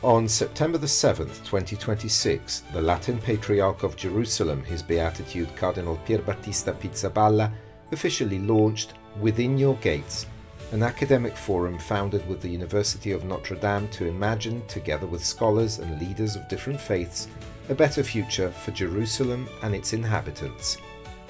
On September the 7th, 2026, the Latin Patriarch of Jerusalem, His Beatitude Cardinal Pierbattista Pizzaballa, officially launched Within Your Gates, an academic forum founded with the University of Notre Dame to imagine, together with scholars and leaders of different faiths, a better future for Jerusalem and its inhabitants.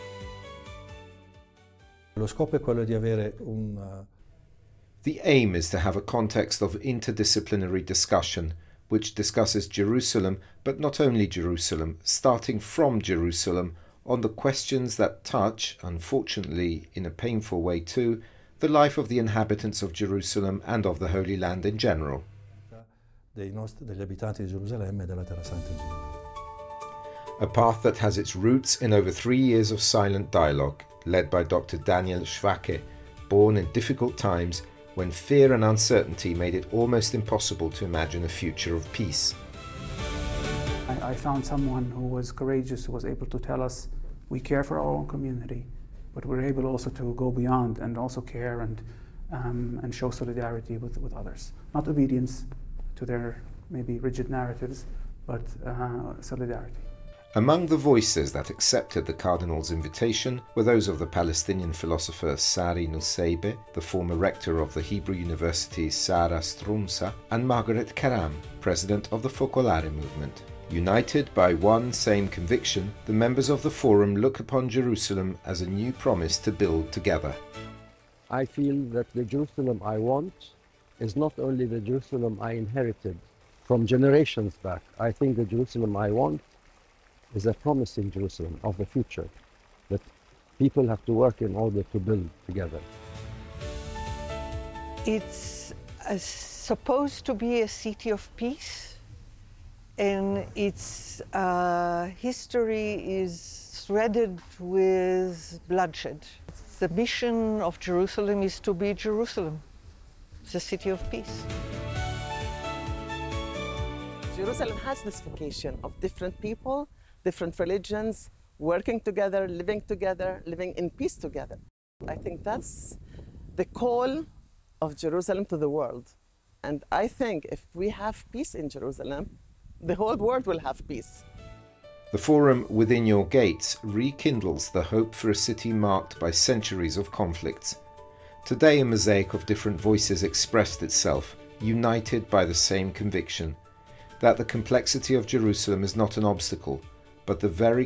Lo scopo è quello di avere The aim is to have a context of interdisciplinary discussion, which discusses Jerusalem, but not only Jerusalem, starting from Jerusalem, on the questions that touch, unfortunately in a painful way too, the life of the inhabitants of Jerusalem and of the Holy Land in general. degli abitanti di Gerusalemme e della Terra Santa in generale. A path that has its roots in over 3 years of silent dialogue, led by Dr. Daniel Schwacke, born in difficult times when fear and uncertainty made it almost impossible to imagine a future of peace. I found someone who was courageous, who was able to tell us, we care for our own community, but we're able also to go beyond and also care and show solidarity with others. Not obedience to their maybe rigid narratives, but solidarity. Among the voices that accepted the Cardinal's invitation were those of the Palestinian philosopher Sari Nusseibeh, the former rector of the Hebrew University Sarah Strumsa, and Margaret Karam, president of the Focolare movement. United by one same conviction, the members of the forum look upon Jerusalem as a new promise to build together. I feel that the Jerusalem I want is not only the Jerusalem I inherited from generations back. I think the Jerusalem I want is a promising Jerusalem of the future that people have to work in order to build together. It's supposed to be a city of peace, and its history is threaded with bloodshed. The mission of Jerusalem is to be Jerusalem, the city of peace. Jerusalem has this vocation of different people, different religions, working together, living in peace together. I think that's the call of Jerusalem to the world. And I think if we have peace in Jerusalem, the whole world will have peace. The forum Within Your Gates rekindles the hope for a city marked by centuries of conflicts. Today a mosaic of different voices expressed itself, united by the same conviction, that the complexity of Jerusalem is not an obstacle, but the very